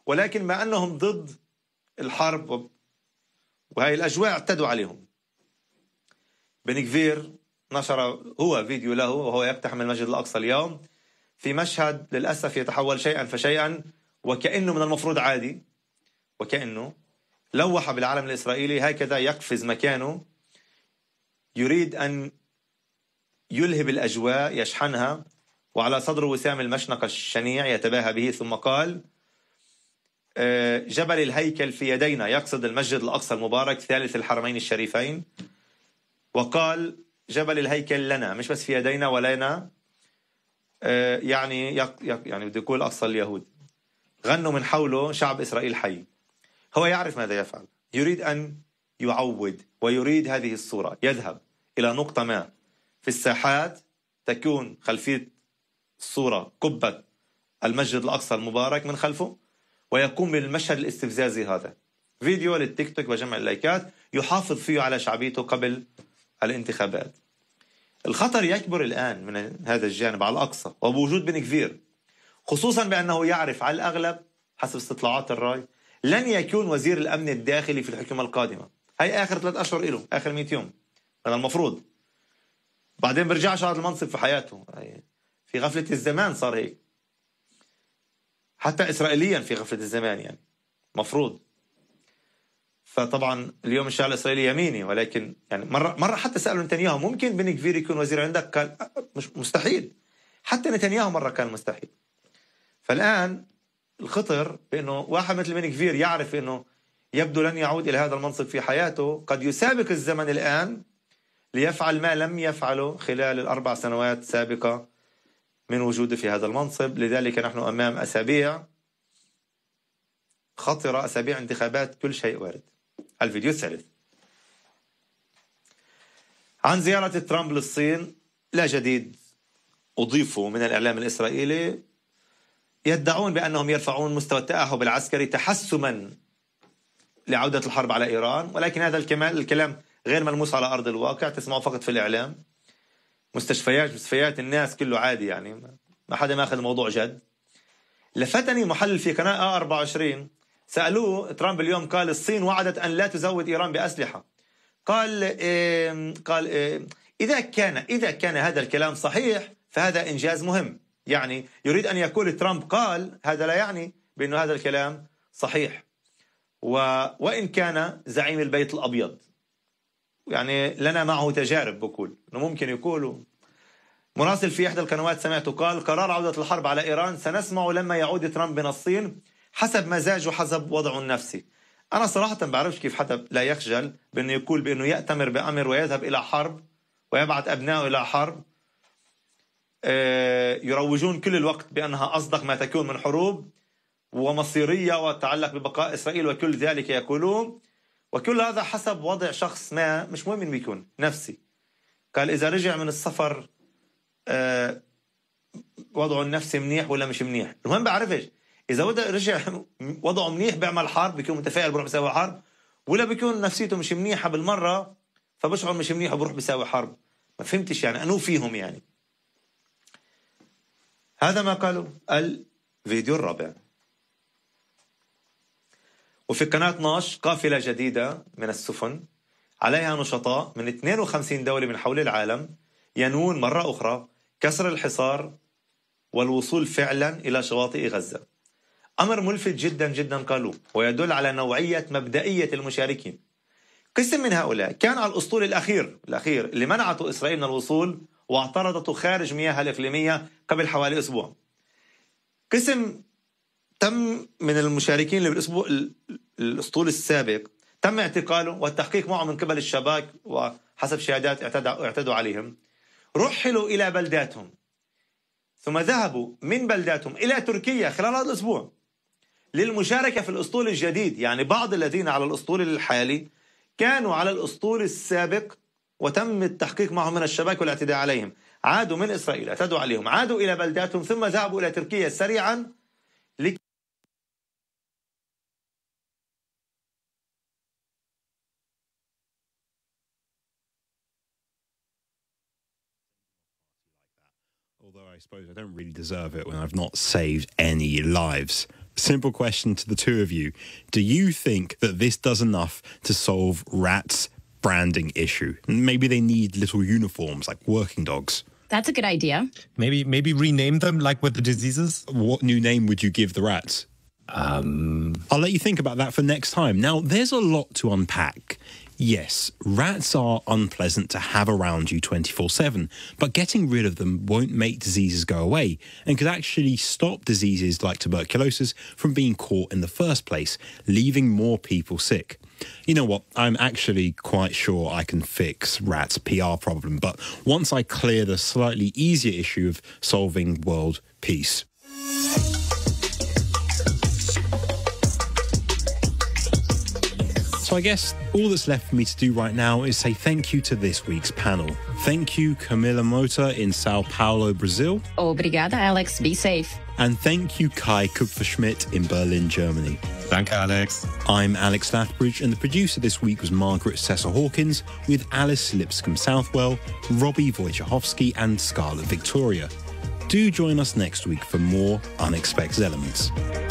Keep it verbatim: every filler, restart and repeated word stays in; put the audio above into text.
ولكن ما أنهم ضد الحرب وهي الأجواء اعتدوا عليهم. بن كفير نشر هو فيديو له وهو يقتحم المسجد الأقصى اليوم في مشهد للأسف يتحول شيئا فشيئا وكأنه من المفروض عادي، وكأنه لوح بالعلم الإسرائيلي هكذا يقفز مكانه، يريد أن يلهب الأجواء يشحنها، وعلى صدره وسام المشنقة الشنيع يتباهى به، ثم قال جبل الهيكل في يدينا، يقصد المسجد الأقصى المبارك ثالث الحرمين الشريفين، وقال جبل الهيكل لنا، مش بس في يدينا ولنا، يعني يعني بده يقول أقصى اليهود. غنوا من حوله شعب إسرائيل حي. هو يعرف ماذا يفعل، يريد أن يعود ويريد هذه الصورة، يذهب إلى نقطة ما في الساحات تكون خلفية الصورة قبة المسجد الأقصى المبارك من خلفه، ويقوم بالمشهد الاستفزازي هذا، فيديو للتيك توك وجمع اللايكات يحافظ فيه على شعبيته قبل الانتخابات. الخطر يكبر الآن من هذا الجانب على الأقصى وبوجود بن كفير، خصوصا بأنه يعرف على الأغلب حسب استطلاعات الرأي لن يكون وزير الأمن الداخلي في الحكومة القادمة. هاي آخر ثلاث أشهر له، آخر مئة يوم هذا المفروض، بعدين برجعش هذا المنصب في حياته. في غفلة الزمان صار هيك، حتى إسرائيليا في غفلة الزمان يعني مفروض. فطبعا اليوم الشارع الإسرائيلي يميني، ولكن يعني مرة مرة حتى سألوا نتنياهو ممكن بن كفير يكون وزير عندك؟ قال مش مستحيل. حتى نتنياهو مرة كان مستحيل. فالآن الخطر بأنه واحد مثل بن كفير يعرف أنه يبدو لن يعود إلى هذا المنصب في حياته، قد يسابق الزمن الآن ليفعل ما لم يفعله خلال الأربع سنوات سابقة من وجوده في هذا المنصب. لذلك نحن أمام أسابيع خطرة، أسابيع انتخابات، كل شيء وارد. الفيديو الثالث عن زيارة ترامب للصين، لا جديد أضيفه من الإعلام الإسرائيلي. يدعون بأنهم يرفعون مستوى التأهب العسكري تحسما لعودة الحرب على إيران، ولكن هذا الكمال الكلام غير ملموس على أرض الواقع، تسمعه فقط في الإعلام. مستشفيات مستشفيات الناس كله عادي، يعني ما حدا ما أخذ الموضوع جد. لفتني محلل في قناة آ أربعة وعشرين سألوه ترامب اليوم، قال الصين وعدت أن لا تزود إيران بأسلحة. قال إيه قال إيه إذا كان إذا كان هذا الكلام صحيح فهذا إنجاز مهم. يعني يريد أن يقول ترامب قال، هذا لا يعني بأنه هذا الكلام صحيح. و وإن كان زعيم البيت الأبيض، يعني لنا معه تجارب، بقول إنه ممكن يقولوا. مراسل في إحدى القنوات سمعته قال قرار عودة الحرب على إيران سنسمع لما يعود ترامب من الصين حسب مزاجه حسب وضعه النفسي. أنا صراحة بعرفش كيف حتى لا يخجل بأنه يقول بأنه يأتمر بأمر ويذهب إلى حرب ويبعث أبنائه إلى حرب، يروجون كل الوقت بأنها أصدق ما تكون من حروب ومصيرية وتتعلق ببقاء إسرائيل وكل ذلك يقولون، وكل هذا حسب وضع شخص ما، مش مهم من بيكون نفسي. قال إذا رجع من السفر وضعه النفسي منيح ولا مش منيح، المهم بعرفش إذا رجع وضعه منيح بيعمل حرب، بيكون متفائل بروح بيساوي حرب، ولا بيكون نفسيته مش منيحة بالمرة فبشعر مش منيح وبروح بيساوي حرب. ما فهمتش يعني أنو فيهم يعني. هذا ما قالوا. الفيديو الرابع، وفي قناة ناش قافلة جديدة من السفن عليها نشطاء من اثنين وخمسين دولة من حول العالم ينوون مرة أخرى كسر الحصار والوصول فعلا إلى شواطئ غزة. أمر ملفت جدا جدا قالوا، ويدل على نوعية مبدئية المشاركين. قسم من هؤلاء كان على الأسطول الأخير الأخير اللي منعته إسرائيل من الوصول واعترضته خارج مياهها الإقليمية قبل حوالي أسبوع. قسم تم من المشاركين اللي بالأسبوع الأسطول السابق تم اعتقاله والتحقيق معه من قبل الشباك، وحسب شهادات اعتدوا عليهم. رحلوا إلى بلداتهم ثم ذهبوا من بلداتهم إلى تركيا خلال هذا الأسبوع للمشاركة في الأسطول الجديد. يعني بعض الذين على الأسطول الحالي كانوا على الأسطول السابق وتم التحقيق معهم من الشباك والاعتداء عليهم، عادوا من إسرائيل اعتدوا عليهم، عادوا إلى بلداتهم ثم ذهبوا إلى تركيا سريعا لك Although I suppose I don't really deserve it when I've not saved any lives Simple question to the two of you. Do you think that this does enough to solve rats' branding issue? Maybe they need little uniforms like working dogs. That's a good idea. Maybe maybe rename them like with the diseases. What new name would you give the rats? Um, I'll let you think about that for next time. Now, there's a lot to unpack. Yes, rats are unpleasant to have around you twenty-four seven, but getting rid of them won't make diseases go away and could actually stop diseases like tuberculosis from being caught in the first place, leaving more people sick. You know what? I'm actually quite sure I can fix rats' P R problem, but once I clear the slightly easier issue of solving world peace. So I guess all that's left for me to do right now is say thank you to this week's panel. Thank you, Camila Mota in Sao Paulo, Brazil. Obrigada, Alex. Be safe. And thank you, Kai Kupferschmidt in Berlin, Germany. Danke, Alex. I'm Alex Lathbridge, and the producer this week was Margaret Cecil-Hawkins, with Alice Lipscomb-Southwell, Robbie Wojciechowski, and Scarlett Victoria. Do join us next week for more Unexpected Elements.